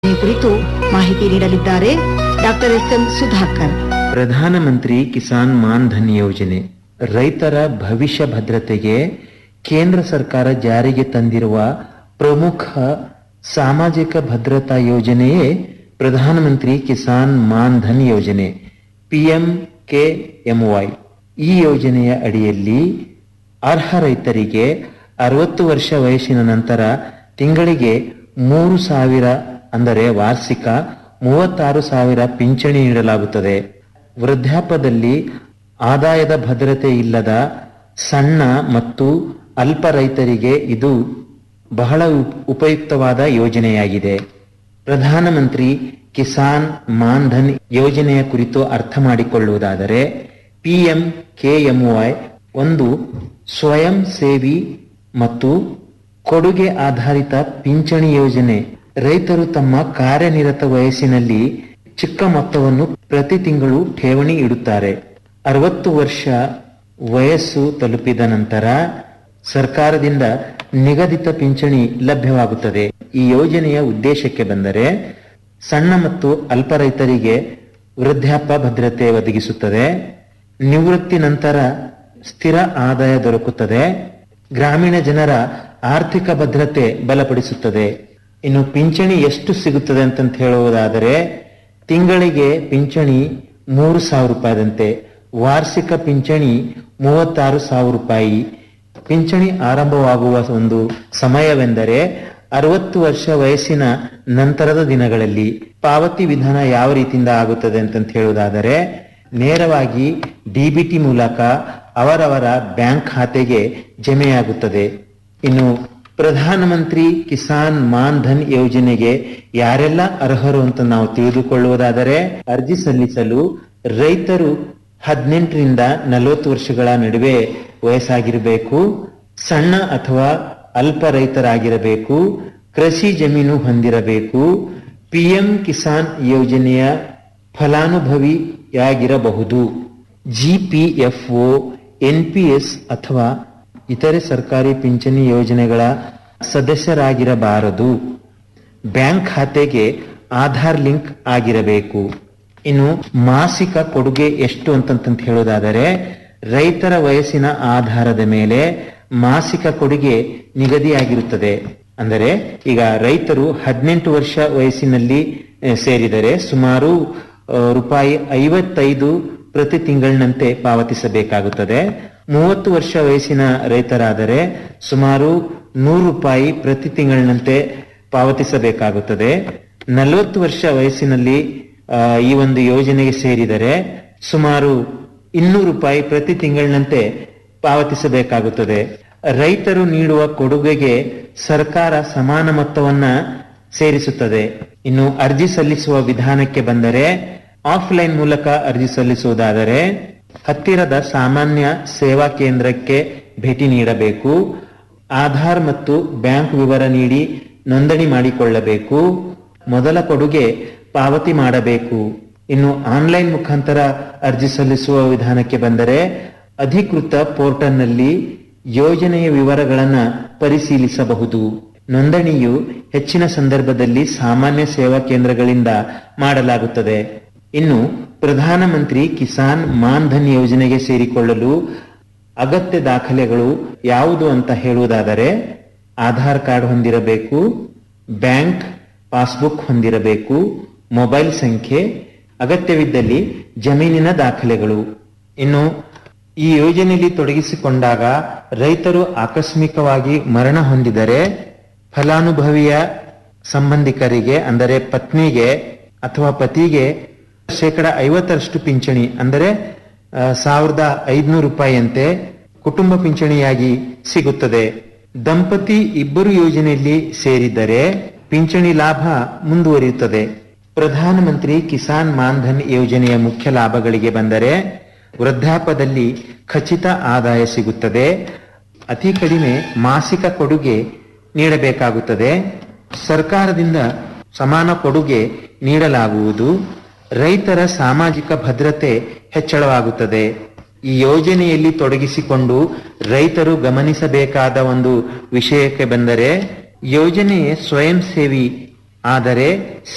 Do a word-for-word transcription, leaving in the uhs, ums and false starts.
ಈ ಕುರಿತು ಮಾಹಿತಿ ನೀಡಲಿದ್ದಾರೆ ಡಾಕ್ಟರ್ ಎಸ್ ಎಂ ಸುಧಾಕರ್. ಪ್ರಧಾನಮಂತ್ರಿ ಕಿಸಾನ್ ಮಾನ್ ಧನ್ ಯೋಜನೆ ರೈತರ ಭವಿಷ್ಯ ಭದ್ರತೆಗೆ ಕೇಂದ್ರ ಸರ್ಕಾರ ಜಾರಿಗೆ ತಂದಿರುವ ಪ್ರಮುಖ ಸಾಮಾಜಿಕ ಭದ್ರತಾ ಯೋಜನೆಯೇ ಪ್ರಧಾನಮಂತ್ರಿ ಕಿಸಾನ್ ಮಾನ್ ಧನ್ ಯೋಜನೆ ಪಿಎಂ ಕೆಎಂವೈ. ಈ ಯೋಜನೆಯ ಅಡಿಯಲ್ಲಿ ಅರ್ಹ ರೈತರಿಗೆ ಅರವತ್ತು ವರ್ಷ ವಯಸ್ಸಿನ ನಂತರ ತಿಂಗಳಿಗೆ ಮೂರು ಸಾವಿರ ಅಂದರೆ ವಾರ್ಷಿಕ ಮೂವತ್ತಾರು ಸಾವಿರ ಪಿಂಚಣಿ ನೀಡಲಾಗುತ್ತದೆ. ವೃದ್ಧಾಪ್ಯದಲ್ಲಿ ಆದಾಯದ ಭದ್ರತೆ ಇಲ್ಲದ ಸಣ್ಣ ಮತ್ತು ಅಲ್ಪ ರೈತರಿಗೆ ಇದು ಬಹಳ ಉಪಯುಕ್ತವಾದ ಯೋಜನೆಯಾಗಿದೆ. ಪ್ರಧಾನಮಂತ್ರಿ ಕಿಸಾನ್ ಮಾನ್ ಧನ್ ಯೋಜನೆಯ ಕುರಿತು ಅರ್ಥ ಮಾಡಿಕೊಳ್ಳುವುದಾದರೆ ಪಿಎಂ ಕೆಎಂವೈ ಒಂದು ಸ್ವಯಂ ಸೇವಿ ಮತ್ತು ಕೊಡುಗೆ ಆಧಾರಿತ ಪಿಂಚಣಿ ಯೋಜನೆ. ರೈತರು ತಮ್ಮ ಕಾರ್ಯನಿರತ ವಯಸ್ಸಿನಲ್ಲಿ ಚಿಕ್ಕ ಮೊತ್ತವನ್ನು ಪ್ರತಿ ತಿಂಗಳು ಠೇವಣಿ ಇಡುತ್ತಾರೆ. ಅರವತ್ತು ವರ್ಷ ವಯಸ್ಸು ತಲುಪಿದ ನಂತರ ಸರ್ಕಾರದಿಂದ ನಿಗದಿತ ಪಿಂಚಣಿ ಲಭ್ಯವಾಗುತ್ತದೆ. ಈ ಯೋಜನೆಯ ಉದ್ದೇಶಕ್ಕೆ ಬಂದರೆ ಸಣ್ಣ ಮತ್ತು ಅಲ್ಪ ರೈತರಿಗೆ ವೃದ್ಧಾಪ್ಯ ಭದ್ರತೆ ಒದಗಿಸುತ್ತದೆ. ನಿವೃತ್ತಿ ನಂತರ ಸ್ಥಿರ ಆದಾಯ ದೊರಕುತ್ತದೆ. ಗ್ರಾಮೀಣ ಜನರ ಆರ್ಥಿಕ ಭದ್ರತೆ ಬಲಪಡಿಸುತ್ತದೆ. ಇನ್ನು ಪಿಂಚಣಿ ಎಷ್ಟು ಸಿಗುತ್ತದೆ ಅಂತಂತ ಹೇಳುವುದಾದರೆ ತಿಂಗಳಿಗೆ ಪಿಂಚಣಿ ಮೂರು ಸಾವಿರ ರೂಪಾಯಿದಂತೆ, ವಾರ್ಷಿಕ ಪಿಂಚಣಿ ಮೂವತ್ತಾರು ಸಾವಿರ ರೂಪಾಯಿ. ಪಿಂಚಣಿ ಆರಂಭವಾಗುವ ಒಂದು ಸಮಯವೆಂದರೆ ಅರವತ್ತು ವರ್ಷ ವಯಸ್ಸಿನ ನಂತರದ ದಿನಗಳಲ್ಲಿ. ಪಾವತಿ ವಿಧಾನ ಯಾವ ರೀತಿಯಿಂದ ಆಗುತ್ತದೆ ಅಂತಂತ ಹೇಳುವುದಾದರೆ ನೇರವಾಗಿ ಡಿಬಿಟಿ ಮೂಲಕ ಅವರವರ ಬ್ಯಾಂಕ್ ಖಾತೆಗೆ ಜಮೆಯಾಗುತ್ತದೆ. ಇನ್ನು ಪ್ರಧಾನಮಂತ್ರಿ ಕಿಸಾನ್ ಮಾನ್ ಧನ್ ಯೋಜನೆಗೆ ಯಾರೆಲ್ಲ ಅರ್ಹರು ಅಂತ ನಾವು ತಿಳಿದುಕೊಳ್ಳುವುದಾದರೆ ಅರ್ಜಿ ಸಲ್ಲಿಸಲು ರೈತರು ಹದಿನೆಂಟರಿಂದ ನಲವತ್ತು ವರ್ಷಗಳ ನಡುವೆ ವಯಸ್ಸಾಗಿರಬೇಕು, ಸಣ್ಣ ಅಥವಾ ಅಲ್ಪ ರೈತರಾಗಿರಬೇಕು, ಕೃಷಿ ಜಮೀನು ಹೊಂದಿರಬೇಕು, ಪಿಎಂ ಕಿಸಾನ್ ಯೋಜನೆಯ ಫಲಾನುಭವಿಯಾಗಿರಬಹುದು, ಜಿಪಿಎಫ್ಒ, ಎನ್ಪಿಎಸ್ ಅಥವಾ ಇತರೆ ಸರ್ಕಾರಿ ಪಿಂಚಣಿ ಯೋಜನೆಗಳ ಸದಸ್ಯರಾಗಿರಬಾರದು, ಬ್ಯಾಂಕ್ ಖಾತೆಗೆ ಆಧಾರ್ ಲಿಂಕ್ ಆಗಿರಬೇಕು. ಇನ್ನು ಮಾಸಿಕ ಕೊಡುಗೆ ಎಷ್ಟು ಅಂತಂತ ಹೇಳೋದಾದರೆ ರೈತರ ವಯಸ್ಸಿನ ಆಧಾರದ ಮೇಲೆ ಮಾಸಿಕ ಕೊಡುಗೆ ನಿಗದಿಯಾಗಿರುತ್ತದೆ. ಅಂದರೆ ಈಗ ರೈತರು ಹದಿನೆಂಟು ವರ್ಷ ವಯಸ್ಸಿನಲ್ಲಿ ಸೇರಿದರೆ ಸುಮಾರು ರೂಪಾಯಿ ಐವತ್ತೈದು ಪ್ರತಿ ತಿಂಗಳಿನಂತೆ ಪಾವತಿಸಬೇಕಾಗುತ್ತದೆ. ಮೂವತ್ತು ವರ್ಷ ವಯಸ್ಸಿನ ರೈತರಾದರೆ ಸುಮಾರು ನೂರು ರೂಪಾಯಿ ಪ್ರತಿ ತಿಂಗಳಿನಂತೆ ಪಾವತಿಸಬೇಕಾಗುತ್ತದೆ. ನಲವತ್ತು ವರ್ಷ ವಯಸ್ಸಿನಲ್ಲಿ ಈ ಒಂದು ಯೋಜನೆಗೆ ಸೇರಿದರೆ ಸುಮಾರು ಇನ್ನೂರು ರೂಪಾಯಿ ಪ್ರತಿ ತಿಂಗಳಿನಂತೆ ಪಾವತಿಸಬೇಕಾಗುತ್ತದೆ. ರೈತರು ನೀಡುವ ಕೊಡುಗೆಗೆ ಸರ್ಕಾರ ಸಮಾನ ಮೊತ್ತವನ್ನ ಸೇರಿಸುತ್ತದೆ. ಇನ್ನು ಅರ್ಜಿ ಸಲ್ಲಿಸುವ ವಿಧಾನಕ್ಕೆ ಬಂದರೆ ಆಫ್ಲೈನ್ ಮೂಲಕ ಅರ್ಜಿ ಸಲ್ಲಿಸುವುದಾದರೆ ಹತ್ತಿರದ ಸಾಮಾನ್ಯ ಸೇವಾ ಕೇಂದ್ರಕ್ಕೆ ಭೇಟಿ ನೀಡಬೇಕು. ಆಧಾರ್ ಮತ್ತು ಬ್ಯಾಂಕ್ ವಿವರ ನೀಡಿ ನೋಂದಣಿ ಮಾಡಿಕೊಳ್ಳಬೇಕು. ಮೊದಲ ಕೊಡುಗೆ ಪಾವತಿ ಮಾಡಬೇಕು. ಇನ್ನು ಆನ್ಲೈನ್ ಮುಖಾಂತರ ಅರ್ಜಿ ಸಲ್ಲಿಸುವ ವಿಧಾನಕ್ಕೆ ಬಂದರೆ ಅಧಿಕೃತ ಪೋರ್ಟಲ್ನಲ್ಲಿ ಯೋಜನೆಯ ವಿವರಗಳನ್ನು ಪರಿಶೀಲಿಸಬಹುದು. ನೋಂದಣಿಯು ಹೆಚ್ಚಿನ ಸಂದರ್ಭದಲ್ಲಿ ಸಾಮಾನ್ಯ ಸೇವಾ ಕೇಂದ್ರಗಳಿಂದ ಮಾಡಲಾಗುತ್ತದೆ. ಇನ್ನು ಪ್ರಧಾನಮಂತ್ರಿ ಕಿಸಾನ್ ಮಾನ್ ಧನ್ ಯೋಜನೆಗೆ ಸೇರಿಕೊಳ್ಳಲು ಅಗತ್ಯ ದಾಖಲೆಗಳು ಯಾವುದು ಅಂತ ಹೇಳುವುದಾದರೆ ಆಧಾರ್ ಕಾರ್ಡ್ ಹೊಂದಿರಬೇಕು, ಬ್ಯಾಂಕ್ ಪಾಸ್ಬುಕ್ ಹೊಂದಿರಬೇಕು, ಮೊಬೈಲ್ ಸಂಖ್ಯೆ, ಅಗತ್ಯವಿದ್ದಲ್ಲಿ ಜಮೀನಿನ ದಾಖಲೆಗಳು. ಇನ್ನು ಈ ಯೋಜನೆಯಲ್ಲಿ ತೊಡಗಿಸಿಕೊಂಡಾಗ ರೈತರು ಆಕಸ್ಮಿಕವಾಗಿ ಮರಣ ಹೊಂದಿದರೆ ಫಲಾನುಭವಿಯ ಸಂಬಂಧಿಕರಿಗೆ ಅಂದರೆ ಪತ್ನಿಗೆ ಅಥವಾ ಪತಿಗೆ ಶೇಕಡ ಐವತ್ತರಷ್ಟು ಪಿಂಚಣಿ ಅಂದರೆ ಸಾವಿರದ ಐದುನೂರು ರೂಪಾಯಿಯಂತೆ ಕುಟುಂಬ ಪಿಂಚಣಿಯಾಗಿ ಸಿಗುತ್ತದೆ. ದಂಪತಿ ಇಬ್ಬರು ಯೋಜನೆಯಲ್ಲಿ ಸೇರಿದರೆ ಪಿಂಚಣಿ ಲಾಭ ಮುಂದುವರಿಯುತ್ತದೆ. ಪ್ರಧಾನಮಂತ್ರಿ ಕಿಸಾನ್ ಮಾನ್ ಧನ್ ಯೋಜನೆಯ ಮುಖ್ಯ ಲಾಭಗಳಿಗೆ ಬಂದರೆ ವೃದ್ಧಾಪ್ಯದಲ್ಲಿ ಖಚಿತ ಆದಾಯ ಸಿಗುತ್ತದೆ. ಅತಿ ಕಡಿಮೆ ಮಾಸಿಕ ಕೊಡುಗೆ ನೀಡಬೇಕಾಗುತ್ತದೆ. ಸರ್ಕಾರದಿಂದ ಸಮಾನ ಕೊಡುಗೆ ನೀಡಲಾಗುವುದು. ರೈತರ ಸಾಮಾಜಿಕ ಭದ್ರತೆ ಹೆಚ್ಚಳವಾಗುತ್ತದೆ. ಈ ಯೋಜನೆಯಲ್ಲಿ ತೊಡಗಿಸಿಕೊಂಡು ರೈತರು ಗಮನಿಸಬೇಕಾದ ಒಂದು ವಿಷಯಕ್ಕೆ ಬಂದರೆ ಯೋಜನೆ ಸ್ವಯಂ ಸೇವಿ ಆದರೆ